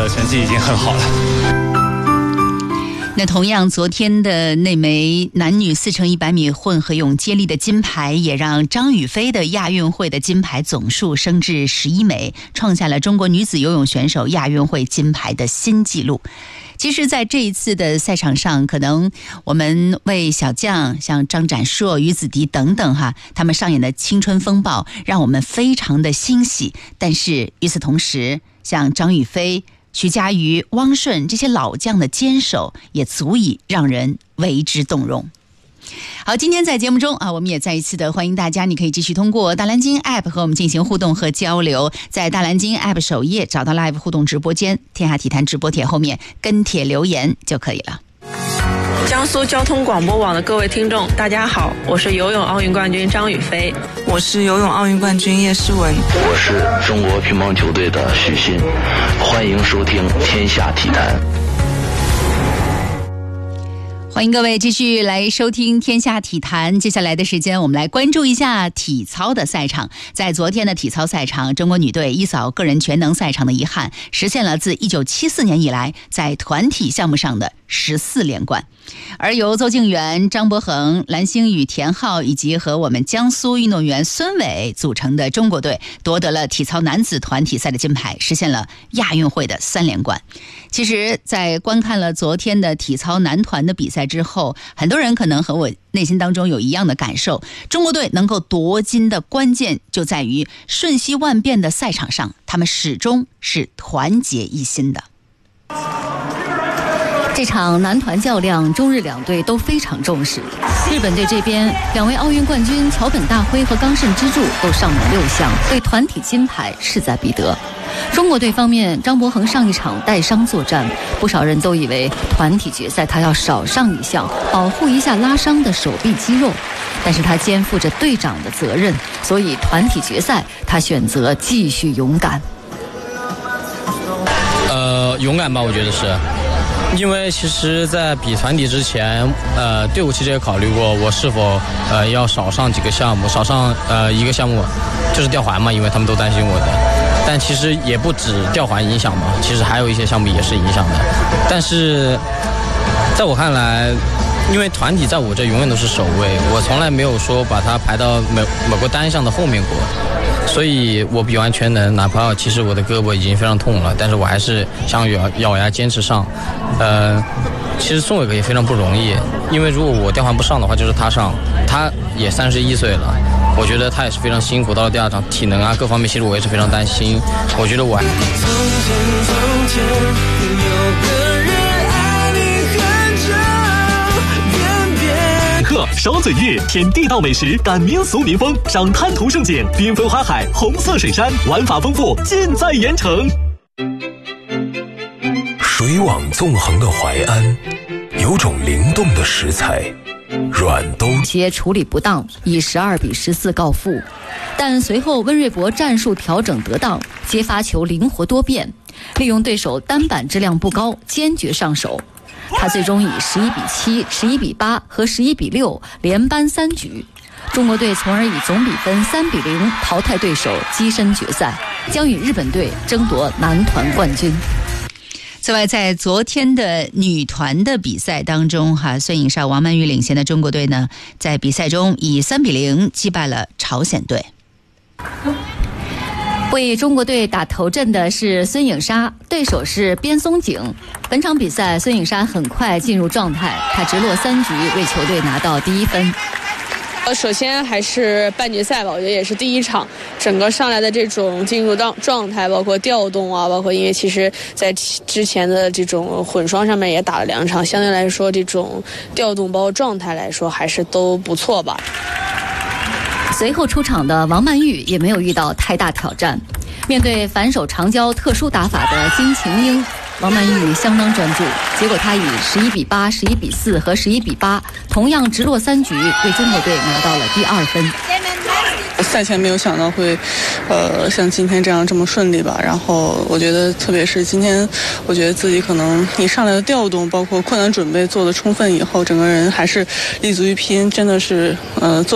的成绩已经很好了。 那同样，昨天的那枚男女4×100米混合泳接力的金牌，也让张雨霏的亚运会的金牌总数升至11枚，创下了中国女子游泳选手亚运会金牌的新纪录。其实在这一次的赛场上，可能我们为小将像张展硕、于子迪等等他们上演的青春风暴让我们非常的欣喜。但是与此同时，像张雨霏、徐嘉余、汪顺这些老将的坚守也足以让人为之动容。好，今天在节目中我们也再一次的欢迎大家，你可以继续通过大蓝鲸 App 和我们进行互动和交流。在大蓝鲸 App 首页找到 Live 互动直播间，天下体坛直播帖后面跟帖留言就可以了。 江苏交通广播网的各位听众，大家好，我是游泳奥运冠军张雨霏， 我是游泳奥运冠军叶诗文， 我是中国乒乓球队的许昕，欢迎收听天下体坛。 欢迎各位继续来收听天下体坛。接下来的时间我们来关注一下体操的赛场。在昨天的体操赛场，中国女队一扫个人全能赛场的遗憾，实现了自1974年以来在团体项目上的14连冠。而由邹敬园、张博恒、蓝星宇、田浩以及和我们江苏运动员孙伟组成的中国队夺得了体操男子团体赛的金牌，实现了亚运会的3连冠。其实在观看了昨天的体操男团的比赛之后，很多人可能和我内心当中有一样的感受，中国队能够夺金的关键就在于瞬息万变的赛场上，他们始终是团结一心的。 这场男团较量，中日两队都非常重视。日本队这边，2位奥运冠军桥本大辉和冈慎之助都上满6项，对团体金牌势在必得。中国队方面，张博恒上一场带伤作战，不少人都以为团体决赛他要少上1项，保护一下拉伤的手臂肌肉，但是他肩负着队长的责任，所以团体决赛他选择继续勇敢。 勇敢吧，我觉得是。因为其实在比团体之前，队伍其实也考虑过我是否要少上几个项目，少上一个项目就是吊环嘛，因为他们都担心我的。但其实也不止吊环影响嘛，其实还有一些项目也是影响的。但是在我看来，因为团体在我这永远都是首位，我从来没有说把它排到某个单项的后面过。所以我比完全能，哪怕其实我的胳膊已经非常痛了，但是我还是想咬牙坚持上。其实宋伟哥也非常不容易，因为如果我吊环不上的话，就是他上，他也31岁了，我觉得他也是非常辛苦。到了第2场，体能各方面，其实我也是非常担心。我觉得我还从前有个人爱你很久， 烧嘴日，添地道美食，感民俗民风，赏滩涂胜景，缤纷花海，红色水山，玩法丰富，尽在盐城。 水网纵横的淮安，有种灵动的食材，软兜且处理不当，以12比14告负。但随后温瑞博战术调整得当，接发球灵活多变，利用对手单板质量不高，坚决上手。他最终以11比7、11比8和11比6连扳3局，中国队从而以总比分3比0淘汰对手，跻身决赛，将与日本队争夺男团冠军。 此外，在昨天的女团的比赛当中孙颖莎、王曼玉领衔的中国队呢，在比赛中以3比0击败了朝鲜队。 为中国队打头阵的是孙颖莎，对手是边松景。本场比赛，孙颖莎很快进入状态，她直落3局为球队拿到第1分。 首先还是半决赛吧，我觉得也是第1场，整个上来的这种进入状态，包括调动包括因为其实在之前的这种混双上面也打了2场，相对来说这种调动包括状态来说还是都不错吧。 随后出场的王曼玉也没有遇到太大挑战，面对反手长交特殊打法的金晴英，王曼玉相当专注，结果她以11比8、11比4和11比8同样直落3局为中国队拿到了第2分。 赛前没有想到会像今天这么顺利吧，然后我觉得特别是今天，我觉得自己可能你上来的调动包括困难准备做得充分以后，整个人还是立足于拼，真的是做